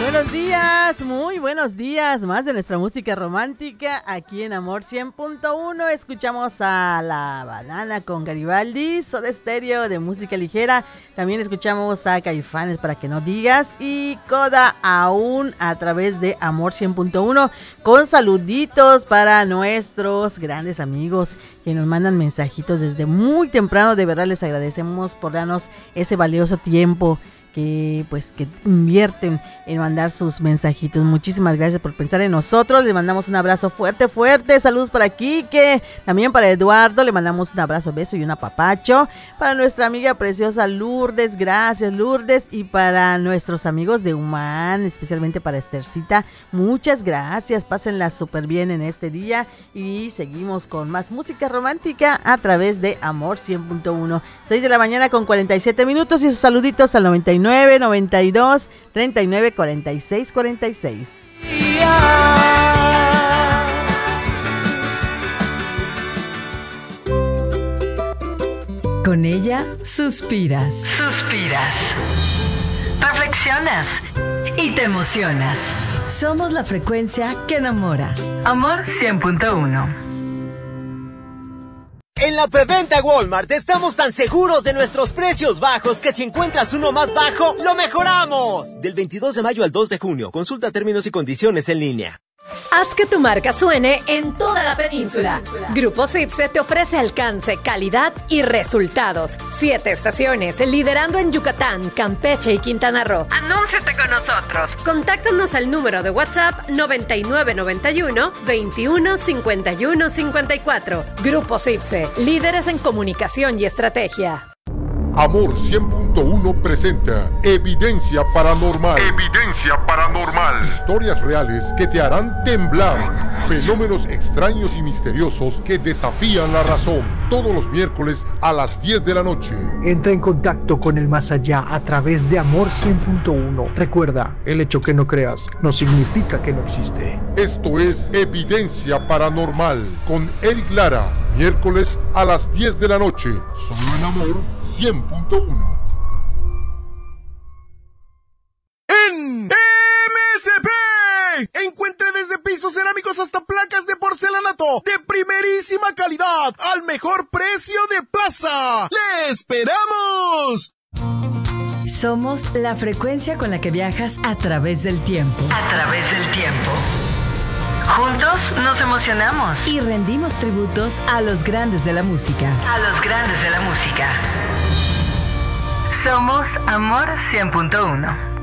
Buenos días, muy buenos días. Más de nuestra música romántica aquí en Amor 100.1. Escuchamos a La Banana con Garibaldi, Soda Stereo de música ligera. También escuchamos a Caifanes, Para que no digas, y Coda aún a través de Amor 100.1, con saluditos para nuestros grandes amigos que nos mandan mensajitos desde muy temprano. De verdad les agradecemos por darnos ese valioso tiempo que invierten en mandar sus mensajitos. Muchísimas gracias por pensar en nosotros. Les mandamos un abrazo fuerte, fuerte. Saludos para Quique, también para Eduardo. Le mandamos un abrazo, beso y un apapacho. Para nuestra amiga preciosa Lourdes, gracias Lourdes. Y para nuestros amigos de Humán, especialmente para Estercita, muchas gracias. Pásenla súper bien en este día. Y seguimos con más música romántica a través de Amor 100.1. 6 de la mañana con 47 minutos y sus saluditos al 99 92 39 46 46. Con ella suspiras, reflexionas y te emocionas. Somos la frecuencia que enamora. Amor 100.1. En la preventa Walmart estamos tan seguros de nuestros precios bajos que si encuentras uno más bajo, ¡lo mejoramos! Del 22 de mayo al 2 de junio. Consulta términos y condiciones en línea. Haz que tu marca suene en toda la península. Grupo Cipse te ofrece alcance, calidad y resultados. 7 estaciones, liderando en Yucatán, Campeche y Quintana Roo. Anúnciate con nosotros. Contáctanos al número de WhatsApp 9991 21 51 54. Grupo Cipse, líderes en comunicación y estrategia. Amor 100.1 presenta Evidencia Paranormal. Evidencia Paranormal. Historias reales que te harán temblar. Fenómenos extraños y misteriosos que desafían la razón. Todos los miércoles a las 10 de la noche. Entra en contacto con el más allá a través de Amor 100.1. Recuerda, el hecho que no creas no significa que no existe. Esto es Evidencia Paranormal con Eric Lara. Miércoles a las 10 de la noche. Solo en Amor 100.1. En MSP encuentre desde pisos cerámicos hasta placas de porcelanato de primerísima calidad al mejor precio de plaza. ¡Le esperamos! Somos la frecuencia con la que viajas a través del tiempo. Juntos nos emocionamos y rendimos tributos a los grandes de la música. Somos Amor 100.1.